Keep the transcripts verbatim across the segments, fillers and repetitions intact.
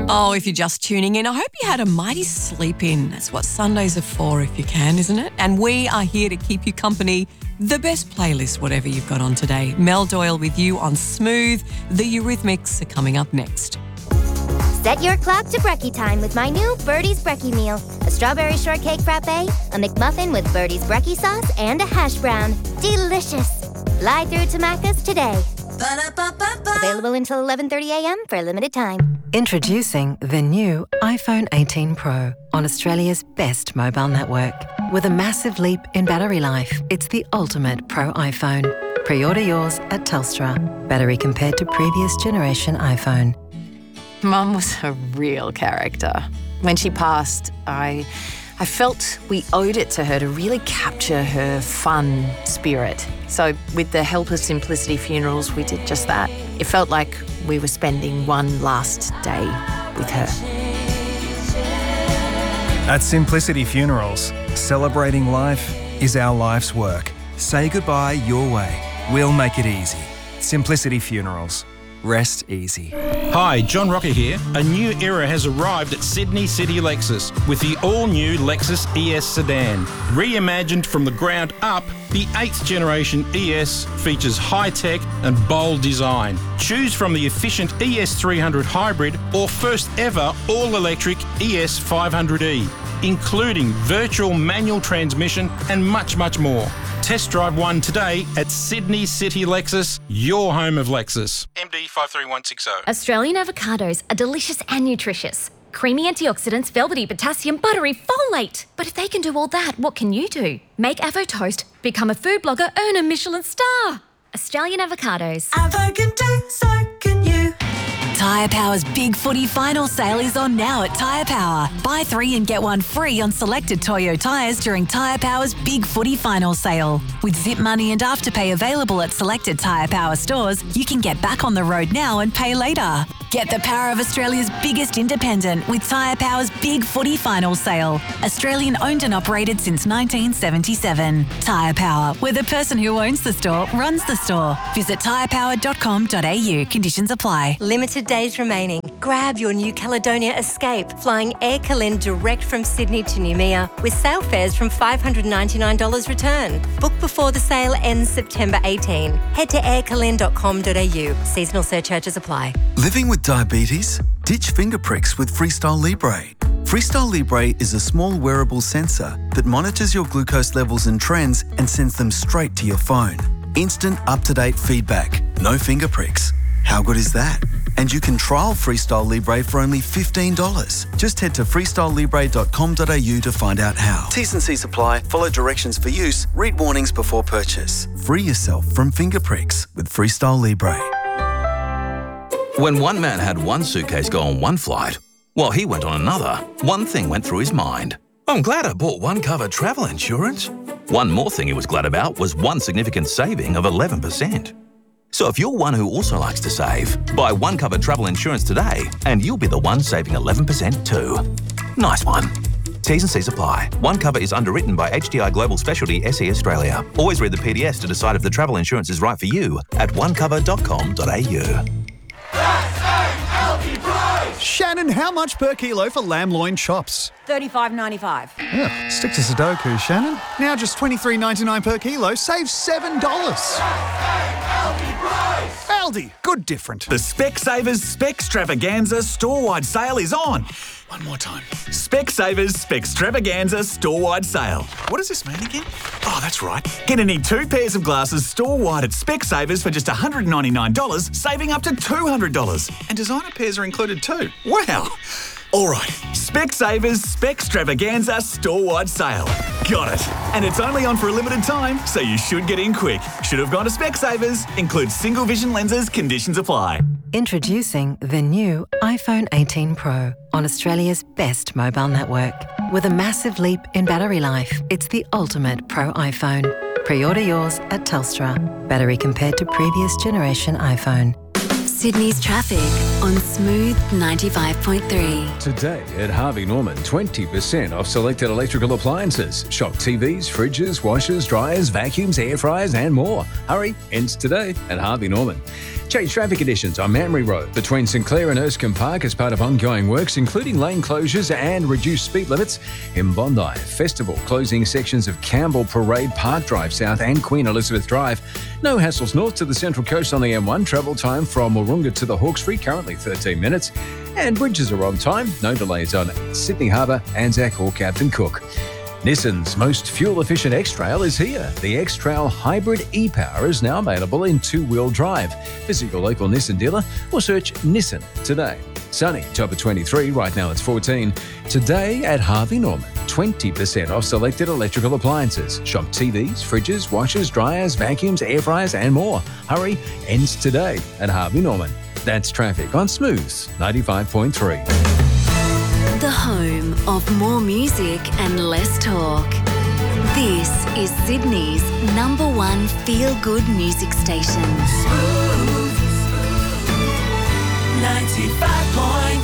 Oh, if you're just tuning in, I hope you had a mighty sleep in. That's what Sundays are for if you can, isn't it? And we are here to keep you company. The best playlist, whatever you've got on today. Mel Doyle with you on Smooth. The Eurythmics are coming up next. Set your clock to brekkie time with my new Birdie's Brekkie meal. A strawberry shortcake frappe, a McMuffin with Birdie's Brekkie sauce, and a hash brown. Delicious. Fly through to Macca's today. Ba-da-ba-ba-ba. Available until eleven thirty a.m. for a limited time. Introducing the new iPhone eighteen Pro on Australia's best mobile network. With a massive leap in battery life, it's the ultimate Pro iPhone. Pre-order yours at Telstra. Battery compared to previous generation iPhone. Mum was a real character. When she passed, I... I felt we owed it to her to really capture her fun spirit. So with the help of Simplicity Funerals, we did just that. It felt like we were spending one last day with her. At Simplicity Funerals, celebrating life is our life's work. Say goodbye your way. We'll make it easy. Simplicity Funerals. Rest easy. Hi, John Rocker here. A new era has arrived at Sydney City Lexus with the all-new Lexus E S sedan. Reimagined from the ground up, the eighth generation E S features high-tech and bold design. Choose from the efficient E S three hundred hybrid or first ever all-electric E S five hundred E, including virtual manual transmission and much, much more. Test drive one today at Sydney City Lexus, your home of Lexus. M D five three one six zero. Australian avocados are delicious and nutritious. Creamy antioxidants, velvety potassium, buttery folate. But if they can do all that, what can you do? Make Avo Toast, become a food blogger, earn a Michelin star. Australian avocados. Avo can do, so can you. Tyre Power's Big Footy Final Sale is on now at Tyre Power. Buy three and get one free on selected Toyo tyres during Tyre Power's Big Footy Final Sale. With Zip Money and Afterpay available at selected Tyre Power stores, you can get back on the road now and pay later. Get the power of Australia's biggest independent with Tyre Power's Big Footy Final Sale. Australian owned and operated since nineteen seventy-seven. Tyre Power, where the person who owns the store runs the store. Visit tyre power dot com dot a u. Conditions apply. Limited days remaining. Grab your New Caledonia Escape, flying Air Calen direct from Sydney to Noumea with sale fares from five hundred ninety-nine dollars return. Book before the sale ends September eighteenth. Head to air calen dot com dot a u. Seasonal surcharges apply. Living with diabetes? Ditch finger pricks with Freestyle Libre. Freestyle Libre is a small wearable sensor that monitors your glucose levels and trends and sends them straight to your phone. Instant up-to-date feedback. No finger pricks. How good is that? And you can trial Freestyle Libre for only fifteen dollars. Just head to freestyle libre dot com dot a u to find out how. T's and C's apply. Follow directions for use. Read warnings before purchase. Free yourself from finger pricks with Freestyle Libre. When one man had one suitcase go on one flight, while he went on another, one thing went through his mind. I'm glad I bought one cover travel insurance. One more thing he was glad about was one significant saving of eleven percent. So if you're one who also likes to save, buy one cover travel insurance today and you'll be the one saving eleven percent too. Nice one. T's and C's apply. One cover is underwritten by H D I Global Specialty S E Australia. Always read the P D S to decide if the travel insurance is right for you at one cover dot com dot a u. Shannon, how much per kilo for lamb loin chops? thirty-five ninety-five. Yeah, stick to Sudoku, Shannon. Now just twenty-three ninety-nine per kilo, save seven dollars. Aldi, good different. The Specsavers Specstravaganza store-wide sale is on. One more time. Specsavers Specstravaganza store-wide sale. What does this mean again? Oh, that's right. Get any two pairs of glasses store-wide at Specsavers for just one hundred ninety-nine dollars, saving up to two hundred dollars. And designer pairs are included too. Wow. All right, Specsavers Specstravaganza store-wide sale. Got it. And it's only on for a limited time, so you should get in quick. Should have gone to Specsavers. Includes single vision lenses. Conditions apply. Introducing the new iPhone eighteen Pro on Australia's best mobile network. With a massive leap in battery life, it's the ultimate Pro iPhone. Pre-order yours at Telstra. Battery compared to previous generation iPhone. Sydney's traffic on Smooth ninety-five point three. Today at Harvey Norman, twenty percent off selected electrical appliances. Shop T Vs, fridges, washers, dryers, vacuums, air fryers and more. Hurry, ends today at Harvey Norman. Change traffic conditions on Mamre Road between St Clair and Erskine Park as part of ongoing works, including lane closures and reduced speed limits. In Bondi, Festival closing sections of Campbell Parade, Park Drive South and Queen Elizabeth Drive. No hassles north to the Central Coast on the M one. Travel time from Wahroonga to the Hawkesbury, currently thirteen minutes. And bridges are on time. No delays on Sydney Harbour, Anzac or Captain Cook. Nissan's most fuel-efficient X-Trail is here. The X-Trail Hybrid e-Power is now available in two-wheel drive. Visit your local Nissan dealer or search Nissan today. Sunny, top of twenty-three. Right now it's fourteen. Today at Harvey Norman, twenty percent off selected electrical appliances. Shop T Vs, fridges, washers, dryers, vacuums, air fryers and more. Hurry, ends today at Harvey Norman. That's traffic on Smooths ninety-five point three. The home of more music and less talk. This is Sydney's number one feel-good music station. Smooth ninety-five point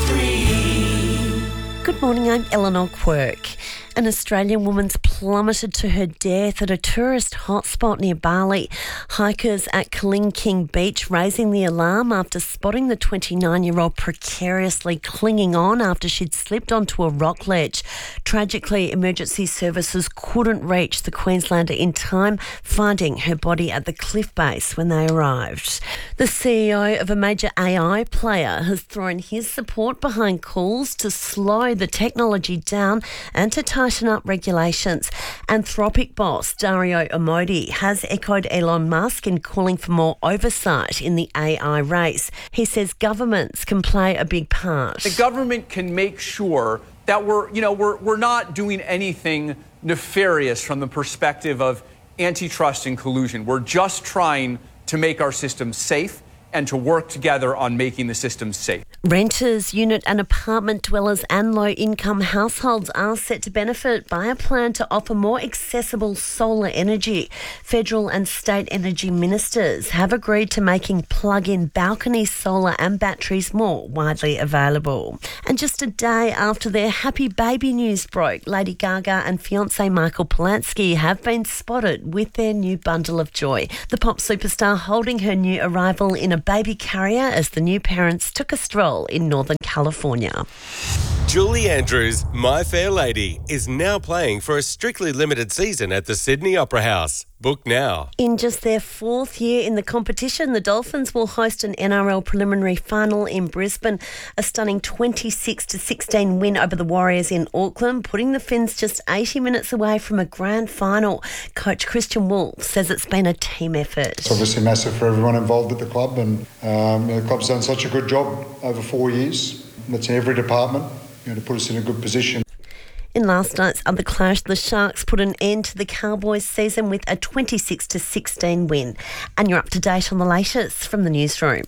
three. Good morning, I'm Eleanor Quirk. An Australian woman's plummeted to her death at a tourist hotspot near Bali. Hikers at Kaling King Beach raising the alarm after spotting the twenty-nine-year-old precariously clinging on after she'd slipped onto a rock ledge. Tragically, emergency services couldn't reach the Queenslander in time, finding her body at the cliff base when they arrived. The C E O of a major A I player has thrown his support behind calls to slow the technology down and to tighten up regulations. Anthropic boss Dario Amodei has echoed Elon Musk in calling for more oversight in the A I race. He says governments can play a big part. The government can make sure that we're, you know, we're, we're not doing anything nefarious from the perspective of antitrust and collusion. We're just trying to make our system safe and to work together on making the system safe. Renters, unit and apartment dwellers and low-income households are set to benefit by a plan to offer more accessible solar energy. Federal and state energy ministers have agreed to making plug-in balcony solar and batteries more widely available. And just a day after their happy baby news broke, Lady Gaga and fiancé Michael Polanski have been spotted with their new bundle of joy. The pop superstar holding her new arrival in a baby carrier as the new parents took a stroll in Northern California. Julie Andrews' My Fair Lady is now playing for a strictly limited season at the Sydney Opera House. Book now. In just their fourth year in the competition, the Dolphins will host an N R L preliminary final in Brisbane. A stunning twenty-six to sixteen win over the Warriors in Auckland, putting the Finns just eighty minutes away from a grand final. Coach Christian Wolff says it's been a team effort. It's obviously massive for everyone involved at the club, and um, the club's done such a good job over four years. That's in every department, you know, to put us in a good position. In last night's other clash, the Sharks put an end to the Cowboys' season with a twenty-six to sixteen win. And you're up to date on the latest from the newsroom.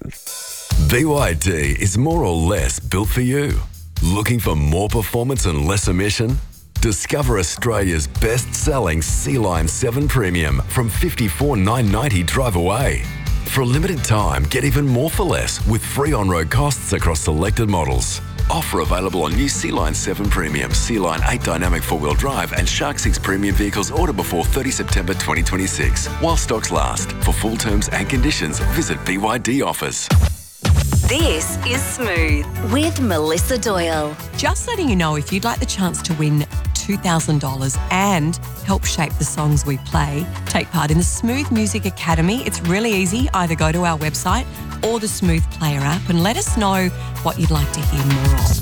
B Y D is more or less built for you. Looking for more performance and less emission? Discover Australia's best-selling Sea Line seven Premium from fifty-four thousand nine hundred ninety dollars drive away. For a limited time, get even more for less with free on-road costs across selected models. Offer available on new Sea Line seven Premium, Sea Line eight Dynamic four-wheel drive and Shark six Premium vehicles order before thirtieth September twenty twenty-six. While stocks last. For full terms and conditions, visit B Y D offers. This is Smooth with Melissa Doyle. Just letting you know, if you'd like the chance to win two thousand dollars and help shape the songs we play, take part in the Smooth Music Academy. It's really easy. Either go to our website or the Smooth Player app and let us know what you'd like to hear more of.